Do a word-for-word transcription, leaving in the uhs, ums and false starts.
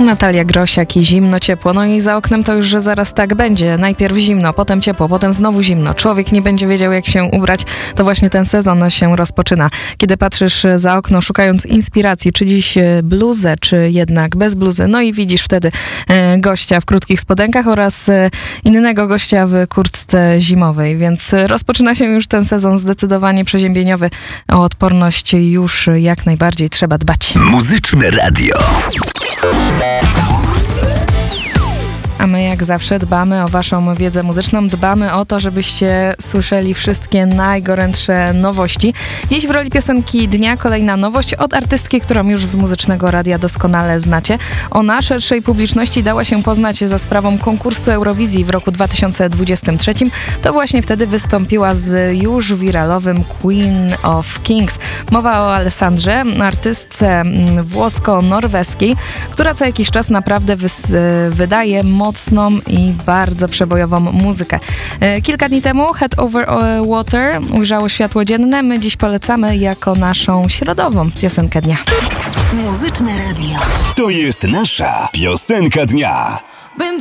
Natalia Grosiak i Zimno, ciepło. No i za oknem to już, że zaraz tak będzie. Najpierw zimno, potem ciepło, potem znowu zimno. Człowiek nie będzie wiedział, jak się ubrać. To właśnie ten sezon się rozpoczyna. Kiedy patrzysz za okno, szukając inspiracji, czy dziś bluzę, czy jednak bez bluzy. No i widzisz wtedy gościa w krótkich spodenkach oraz innego gościa w kurtce zimowej. Więc rozpoczyna się już ten sezon zdecydowanie przeziębieniowy. O odporność już jak najbardziej trzeba dbać. Muzyczne radio. A my jak zawsze dbamy o waszą wiedzę muzyczną, dbamy o to, żebyście słyszeli wszystkie najgorętsze nowości. Dziś w roli piosenki dnia kolejna nowość od artystki, którą już z Muzycznego Radia doskonale znacie. Ona szerszej publiczności dała się poznać za sprawą konkursu Eurowizji w roku dwa tysiące dwudziestym trzecim. To właśnie wtedy wystąpiła z już wiralowym Queen of Kings. Mowa o Alessandrze, artystce włosko-norweskiej, która co jakiś czas naprawdę wys- wydaje mocną i bardzo przebojową muzykę. Kilka dni temu Head Over Water ujrzało światło dzienne. My dziś polecamy jako naszą środową piosenkę dnia. Muzyczne radio. To jest nasza piosenka dnia. Been